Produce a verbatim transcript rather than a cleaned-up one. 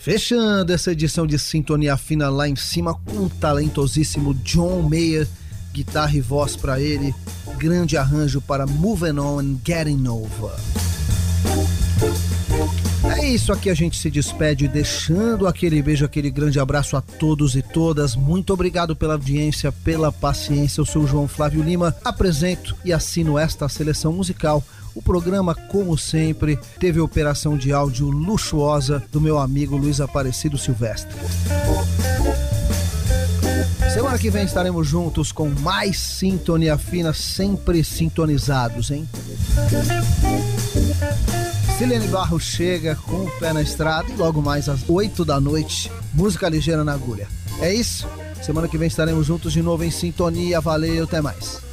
Fechando essa edição de Sintonia Fina lá em cima com o talentosíssimo John Mayer, guitarra e voz para ele, grande arranjo para Moving On and Getting Over. É isso, aqui a gente se despede deixando aquele beijo, aquele grande abraço a todos e todas. Muito obrigado pela audiência, pela paciência. Eu sou o João Flávio Lima, apresento e assino esta seleção musical. O programa, como sempre, teve operação de áudio luxuosa do meu amigo Luiz Aparecido Silvestre. Semana que vem estaremos juntos com mais Sintonia Fina, sempre sintonizados, hein? Silene Barros chega com o pé na estrada e logo mais às oito da noite, música ligeira na agulha. É isso? Semana que vem estaremos juntos de novo em Sintonia. Valeu, até mais.